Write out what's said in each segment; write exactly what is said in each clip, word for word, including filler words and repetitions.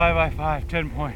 Five by five, ten point.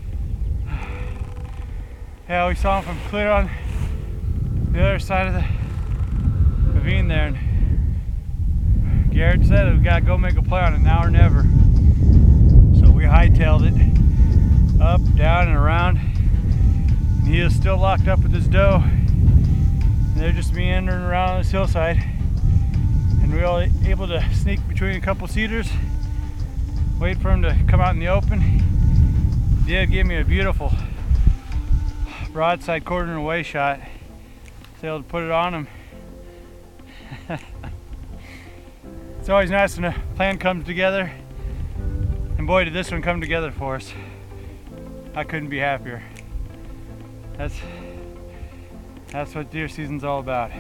Yeah, we saw him from clear on the other side of the ravine there, and Garrett said we gotta go make a play on it now or never. So we hightailed it up, down, and around. And he is still locked up with his doe. And they're just meandering around on this hillside. And we were able to sneak between a couple cedars, wait for him to come out in the open. He did give me a beautiful broadside quarter away shot. Was able to put it on him. It's always nice when a plan comes together, and boy did this one come together for us. I couldn't be happier. That's that's what deer season's all about.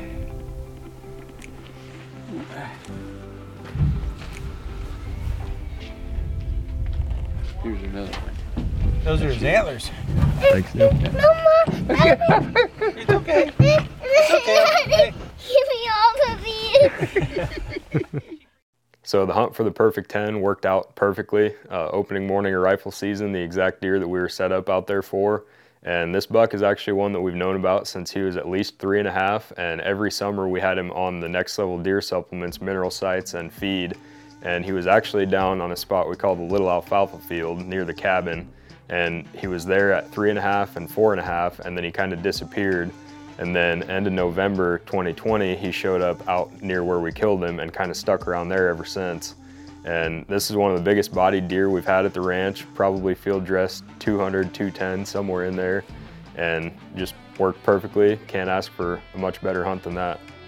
Here's another one. Those are his antlers. Thanks, Neil. No more. It's okay. It's okay. Give me all of these. So the hunt for the perfect ten worked out perfectly. Uh, opening morning of rifle season, the exact deer that we were set up out there for. And this buck is actually one that we've known about since he was at least three and a half. And every summer we had him on the Next Level Deer Supplements, mineral sites, and feed. And he was actually down on a spot we call the Little Alfalfa Field near the cabin. And he was there at three and a half and four and a half, and then he kind of disappeared. And then end of November twenty twenty, he showed up out near where we killed him and kind of stuck around there ever since. And this is one of the biggest bodied deer we've had at the ranch, probably field dressed two hundred, two ten, somewhere in there, and just worked perfectly. Can't ask for a much better hunt than that.